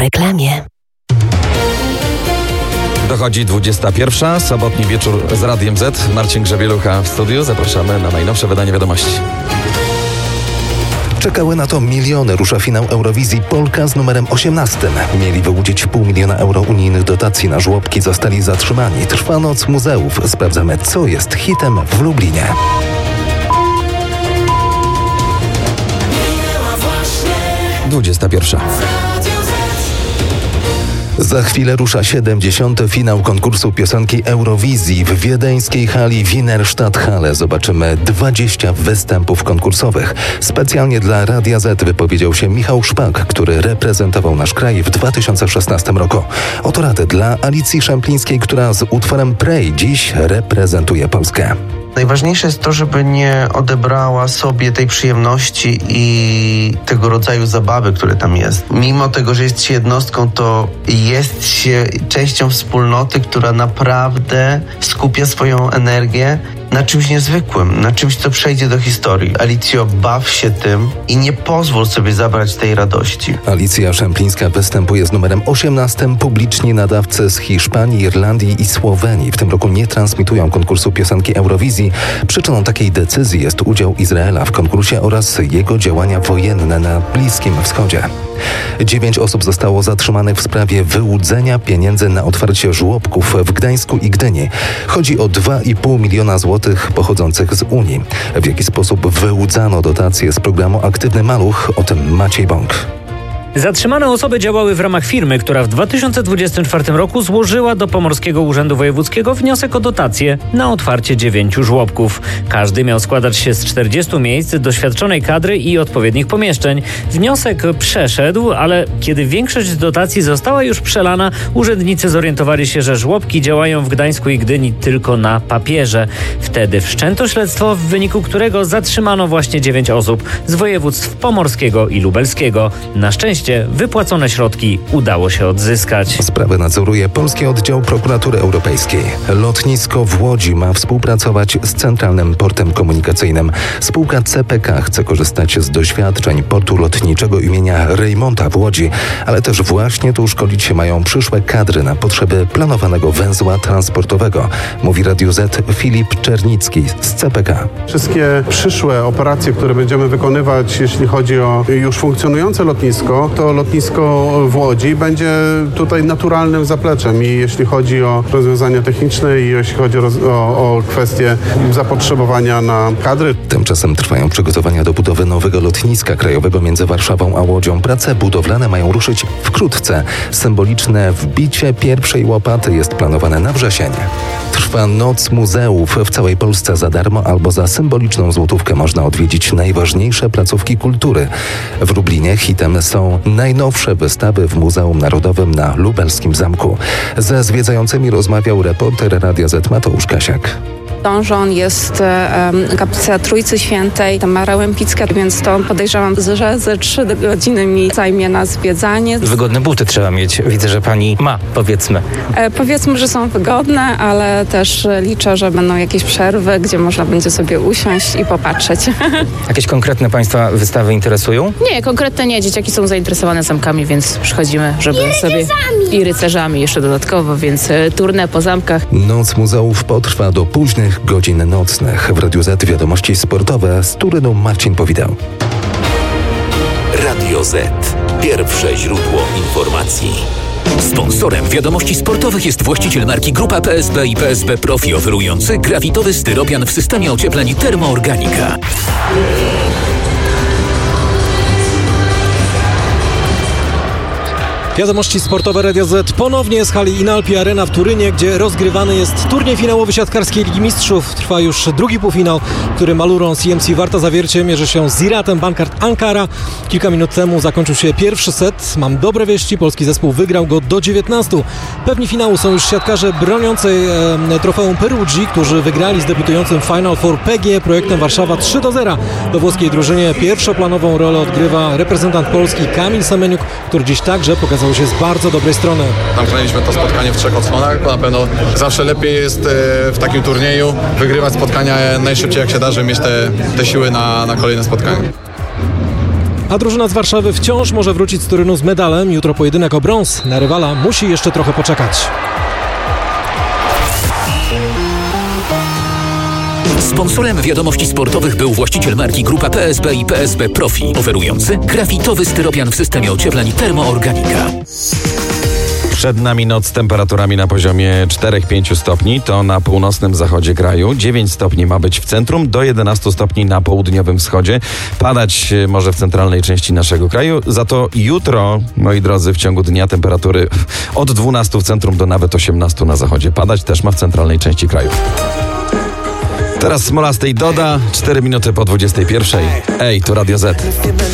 reklamie. Dochodzi 21. Sobotni wieczór z Radiem Z. Marcin Grzebielucha w studiu. Zapraszamy na najnowsze wydanie wiadomości. Czekały na to miliony. Rusza finał Eurowizji. Polka z numerem 18. Mieli wyłudzić $500 000 unijnych dotacji na żłobki. Zostali zatrzymani. Trwa Noc Muzeów. Sprawdzamy, co jest hitem w Lublinie. Dwudziesta pierwsza. Za chwilę rusza 70. finał konkursu piosenki Eurowizji w wiedeńskiej hali Wiener Stadthalle. Zobaczymy 20 występów konkursowych. Specjalnie dla Radia Z wypowiedział się Michał Szpak, który reprezentował nasz kraj w 2016 roku. Oto rady dla Alicji Szemplińskiej, która z utworem Pray dziś reprezentuje Polskę. Najważniejsze jest to, żeby nie odebrała sobie tej przyjemności i tego rodzaju zabawy, które tam jest. Mimo tego, że jest się jednostką, to jest się częścią wspólnoty, która naprawdę skupia swoją energię na czymś niezwykłym, na czymś, co przejdzie do historii. Alicjo, baw się tym i nie pozwól sobie zabrać tej radości. Alicja Szemplińska występuje z numerem 18. Publiczni nadawcy z Hiszpanii, Irlandii i Słowenii w tym roku nie transmitują konkursu piosenki Eurowizji. Przyczyną takiej decyzji jest udział Izraela w konkursie oraz jego działania wojenne na Bliskim Wschodzie. 9 osób zostało zatrzymanych w sprawie wyłudzenia pieniędzy na otwarcie żłobków w Gdańsku i Gdyni. Chodzi o 2,5 miliona złotych pochodzących z Unii. W jaki sposób wyłudzano dotacje z programu Aktywny Maluch? O tym Maciej Bąk. Zatrzymane osoby działały w ramach firmy, która w 2024 roku złożyła do Pomorskiego Urzędu Wojewódzkiego wniosek o dotację na otwarcie 9 żłobków. Każdy miał składać się z 40 miejsc, doświadczonej kadry i odpowiednich pomieszczeń. Wniosek przeszedł, ale kiedy większość dotacji została już przelana, urzędnicy zorientowali się, że żłobki działają w Gdańsku i Gdyni tylko na papierze. Wtedy wszczęto śledztwo, w wyniku którego zatrzymano właśnie 9 osób z województw pomorskiego i lubelskiego. Na szczęście wypłacone środki udało się odzyskać. Sprawę nadzoruje Polski Oddział Prokuratury Europejskiej. Lotnisko w Łodzi ma współpracować z Centralnym Portem Komunikacyjnym. Spółka CPK chce korzystać z doświadczeń portu lotniczego imienia Rejmonta w Łodzi, ale też właśnie tu szkolić się mają przyszłe kadry na potrzeby planowanego węzła transportowego, mówi Radiu Z Filip Czernicki z CPK. Wszystkie przyszłe operacje, które będziemy wykonywać, jeśli chodzi o już funkcjonujące lotnisko, to lotnisko w Łodzi będzie tutaj naturalnym zapleczem i jeśli chodzi o rozwiązania techniczne i jeśli chodzi o kwestie zapotrzebowania na kadry. Tymczasem trwają przygotowania do budowy nowego lotniska krajowego między Warszawą a Łodzią. Prace budowlane mają ruszyć wkrótce. Symboliczne wbicie pierwszej łopaty jest planowane na wrzesień. Trwa Noc Muzeów. W całej Polsce za darmo albo za symboliczną złotówkę można odwiedzić najważniejsze placówki kultury. W Lublinie hitem są najnowsze wystawy w Muzeum Narodowym na Lubelskim Zamku. Ze zwiedzającymi rozmawiał reporter Radia Z Mateusz Kasiak. Donżon jest kaplica Trójcy Świętej, Tamara Łempicka, więc to podejrzewam, że ze 3 godziny mi zajmie na zwiedzanie. Wygodne buty trzeba mieć. Widzę, że pani ma, powiedzmy. Powiedzmy, że są wygodne, ale też liczę, że będą jakieś przerwy, gdzie można będzie sobie usiąść i popatrzeć. Jakieś konkretne państwa wystawy interesują? Nie, konkretnie nie. Dzieciaki są zainteresowane zamkami, więc przychodzimy, żeby sobie... I rycerzami jeszcze dodatkowo, więc tournée po zamkach. Noc Muzeów potrwa do późnych godzin nocnych. W Radiu Z wiadomości sportowe z Turynu Marcin Powidał. Radio Z. Pierwsze źródło informacji. Sponsorem wiadomości sportowych jest właściciel marki Grupa PSB i PSB Profi, oferujący grafitowy styropian w systemie ociepleń Termoorganika. Wiadomości sportowe Radia Z ponownie z hali Inalpi Arena w Turynie, gdzie rozgrywany jest turniej finałowy siatkarskiej Ligi Mistrzów. Trwa już drugi półfinał, w którym Alurą CMC Warta Zawiercie mierzy się z Ziratem Bankart Ankara. Kilka minut temu zakończył się pierwszy set. Mam dobre wieści, polski zespół wygrał go do 19. Pewni finału są już siatkarze broniącej trofeum Peruggi, którzy wygrali z debiutującym Final Four PG projektem Warszawa 3-0. Do włoskiej drużynie pierwszoplanową rolę odgrywa reprezentant Polski Kamil Semeniuk, który dziś także pokazał się z bardzo dobrej strony. Zamknęliśmy to spotkanie w 3 odsłonach, bo na pewno zawsze lepiej jest w takim turnieju wygrywać spotkania najszybciej jak się da, żeby mieć te siły na kolejne spotkanie. A drużyna z Warszawy wciąż może wrócić z Turynu z medalem. Jutro pojedynek o brąz. Na rywala musi jeszcze trochę poczekać. Sponsorem wiadomości sportowych był właściciel marki Grupa PSB i PSB Profi, oferujący grafitowy styropian w systemie ociepleń Termoorganika. Przed nami noc z temperaturami na poziomie 4-5 stopni, to na północnym zachodzie kraju. 9 stopni ma być w centrum, do 11 stopni na południowym wschodzie. Padać może w centralnej części naszego kraju. Za to jutro, moi drodzy, w ciągu dnia temperatury od 12 w centrum do nawet 18 na zachodzie. Padać też ma w centralnej części kraju. Teraz Smolastej doda, 4 minuty po 21. Ej, to Radio Z.